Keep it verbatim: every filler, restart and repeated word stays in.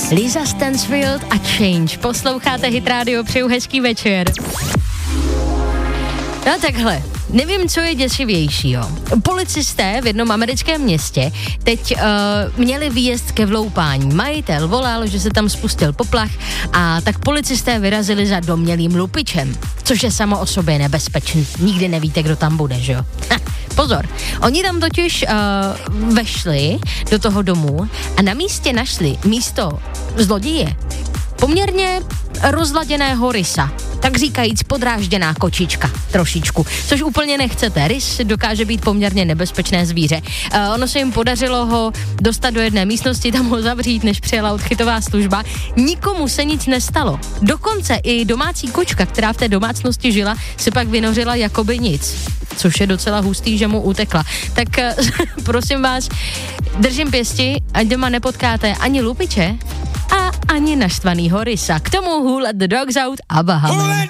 Lisa Stansfield a Change. Posloucháte Hit Radio, přeju hezký večer. No takhle, nevím, co je děsivějšího. Policisté v jednom americkém městě teď uh, měli výjezd ke vloupání. Majitel volal, že se tam spustil poplach a tak policisté vyrazili za domnělým lupičem, což je samo o sobě nebezpečný. Nikdy nevíte, kdo tam bude, že jo? Ha, pozor, oni tam totiž uh, vešli do toho domu a na místě našli místo zloděje poměrně rozladěného rysa. Tak říkajíc podrážděná kočička trošičku, což úplně nechcete. Rys dokáže být poměrně nebezpečné zvíře. Uh, ono se jim podařilo ho dostat do jedné místnosti, tam ho zavřít, než přijela odchytová služba. Nikomu se nic nestalo. Dokonce i domácí kočka, která v té domácnosti žila, se pak vynořila jakoby nic. Což je docela hustý, že mu utekla. Tak uh, prosím vás, držím pěsti, ať doma nepotkáte ani lupiče a ani naštvanýho rysa. K tomu Who Let the Dogs Out a Bahama.